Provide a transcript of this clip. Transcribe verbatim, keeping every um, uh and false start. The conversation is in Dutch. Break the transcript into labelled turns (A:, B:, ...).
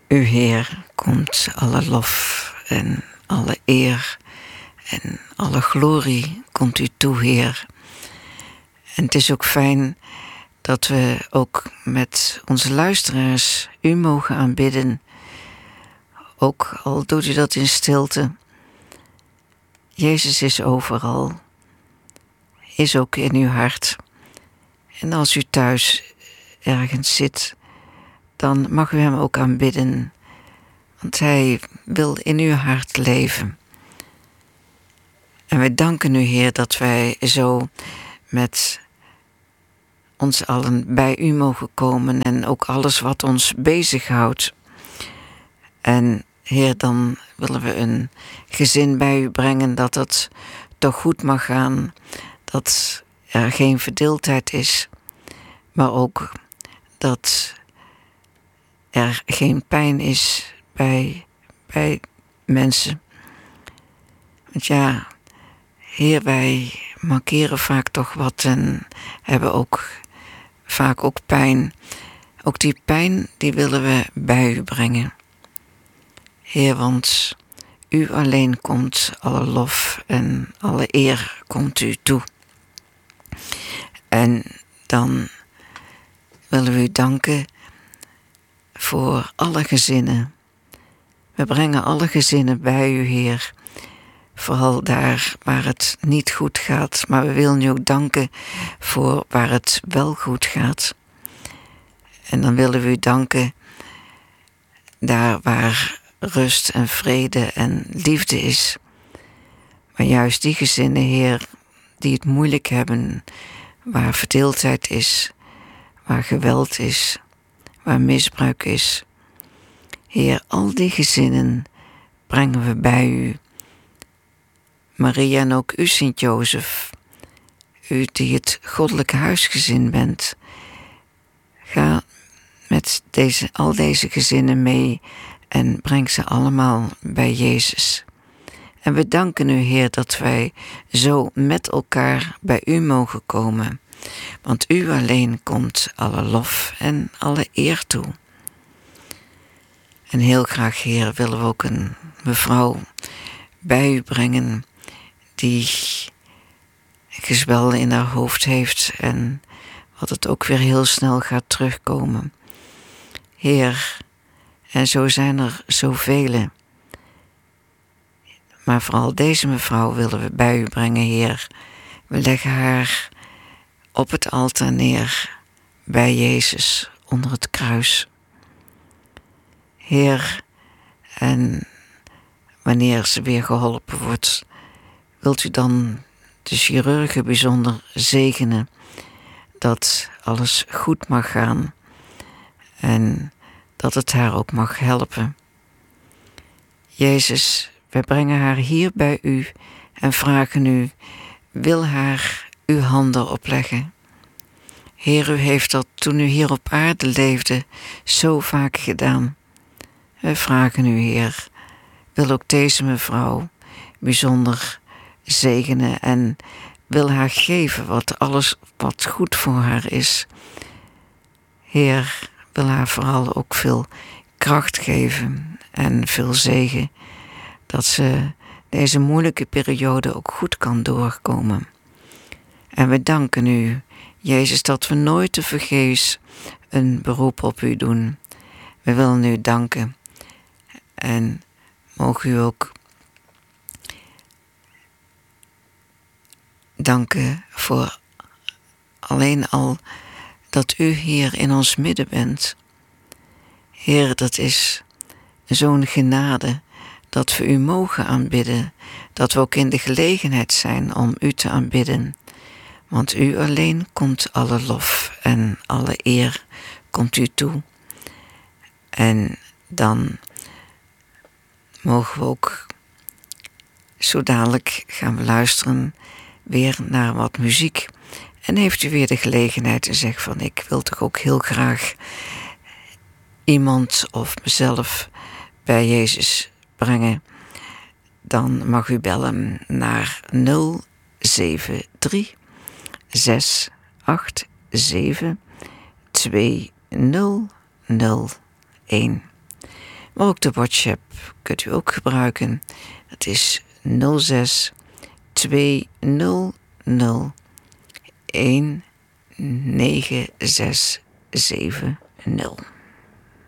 A: U, Heer, komt alle lof en alle eer en alle glorie komt u toe, Heer. En het is ook fijn dat we ook met onze luisteraars u mogen aanbidden. Ook al doet u dat in stilte. Jezus is overal. Is ook in uw hart. En als u thuis ergens zit, dan mag u hem ook aanbidden. Want hij wil in uw hart leven. En wij danken u, Heer, dat wij zo met ons allen bij u mogen komen. En ook alles wat ons bezighoudt. En Heer, dan willen we een gezin bij u brengen, dat het toch goed mag gaan. Dat er geen verdeeldheid is. Maar ook dat er geen pijn is bij, bij mensen. Want ja, Heer, wij mankeren vaak toch wat en hebben ook vaak ook pijn. Ook die pijn, die willen we bij u brengen. Heer, want u alleen komt alle lof en alle eer komt u toe. En dan willen we u danken voor alle gezinnen. We brengen alle gezinnen bij u, Heer. Vooral daar waar het niet goed gaat. Maar we willen u ook danken voor waar het wel goed gaat. En dan willen we u danken daar waar rust en vrede en liefde is. Maar juist die gezinnen, Heer, die het moeilijk hebben, waar verdeeldheid is, waar geweld is, waar misbruik is. Heer, al die gezinnen brengen we bij u. Maria en ook u, Sint-Jozef, u die het goddelijke huisgezin bent. Ga met deze, al deze gezinnen mee en breng ze allemaal bij Jezus. En we danken u, Heer, dat wij zo met elkaar bij u mogen komen. Want u alleen komt alle lof en alle eer toe. En heel graag, Heer, willen we ook een mevrouw bij u brengen die gezwel in haar hoofd heeft en wat het ook weer heel snel gaat terugkomen. Heer, en zo zijn er zoveel. Maar vooral deze mevrouw willen we bij u brengen, Heer. We leggen haar op het altaar neer bij Jezus onder het kruis. Heer, en wanneer ze weer geholpen wordt, wilt u dan de chirurgen bijzonder zegenen dat alles goed mag gaan en dat het haar ook mag helpen. Jezus, wij brengen haar hier bij u en vragen u, wil haar uw handen opleggen. Heer, u heeft dat toen u hier op aarde leefde zo vaak gedaan. We vragen u, Heer, wil ook deze mevrouw bijzonder zegenen en wil haar geven wat alles wat goed voor haar is. Heer, wil haar vooral ook veel kracht geven en veel zegen, dat ze deze moeilijke periode ook goed kan doorkomen. En we danken u, Jezus, dat we nooit te vergeefs een beroep op u doen. We willen u danken en mogen u ook danken voor alleen al dat u hier in ons midden bent. Heer, dat is zo'n genade dat we u mogen aanbidden, dat we ook in de gelegenheid zijn om u te aanbidden. Want u alleen komt alle lof en alle eer komt u toe. En dan mogen we ook zo dadelijk gaan we luisteren weer naar wat muziek. En heeft u weer de gelegenheid te zeggen van ik wil toch ook heel graag iemand of mezelf bij Jezus brengen. Dan mag u bellen naar nul zeven drie zes acht zeven twee nul nul een. Maar ook de WhatsApp kunt u ook gebruiken. Dat is nul zes twee nul nul een negen zes zeven nul.